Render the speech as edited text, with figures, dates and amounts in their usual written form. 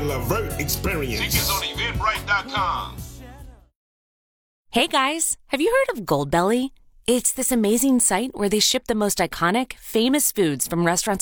Levert experience. Tickets on Eventbrite.com. Hey guys, have you heard of Goldbelly? It's this amazing site where they ship the most iconic, famous foods from restaurants